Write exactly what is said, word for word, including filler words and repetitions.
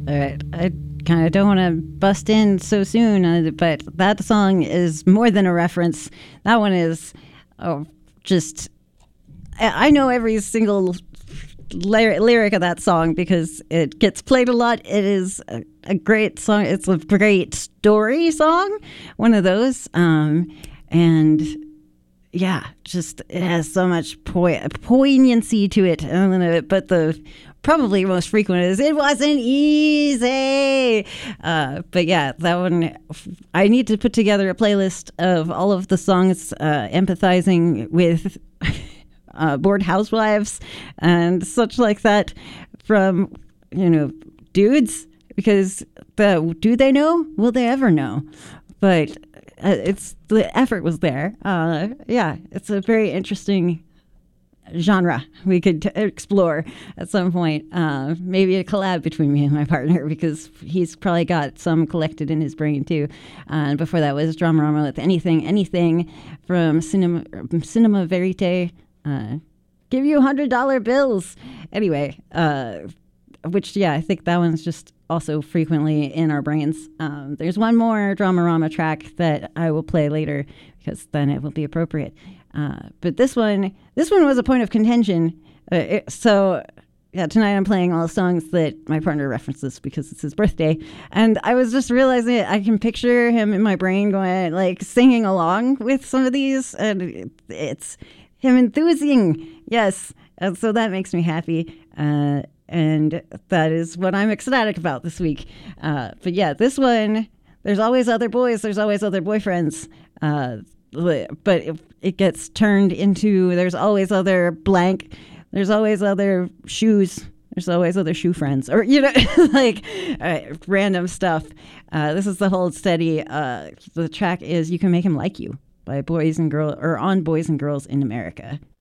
All right. I kind of don't want to bust in so soon, uh, but that song is more than a reference. That one is oh, just, I, I know every single lyric, lyric of that song because it gets played a lot. It is a, a great song. It's a great story song, one of those. Um, and yeah, just it has so much poi- poignancy to it. But the probably most frequent is "It wasn't easy." Uh, but yeah, that one, I need to put together a playlist of all of the songs uh, empathizing with uh, bored housewives and such like that from, you know, dudes, because the, do they know? Will they ever know? But uh, it's the effort was there. Uh, yeah, it's a very interesting genre we could t- explore at some point. Uh, maybe a collab between me and my partner, because he's probably got some collected in his brain too. Uh, and before that was Dramarama with Anything, Anything from Cinema, Cinema Verite. Uh, give you one hundred dollar bills. Anyway, uh, which, yeah, I think that one's just also frequently in our brains. Um, there's one more Dramarama track that I will play later because then it will be appropriate. Uh, but this one, this one was a point of contention. Uh, it, so, yeah, tonight I'm playing all the songs that my partner references because it's his birthday. And I was just realizing it, I can picture him in my brain going, like, singing along with some of these. And it, it's him enthusing. Yes. And so that makes me happy. Uh, and that is what I'm ecstatic about this week. Uh, but yeah, this one, there's always other boys. There's always other boyfriends. Uh, but it, it gets turned into there's always other blank, there's always other shoes, there's always other shoe friends, or, you know, like uh, random stuff. Uh, this is the Hold Steady. Uh, the track is You Can Make Him Like You by Boys and Girls, or on Boys and Girls in America.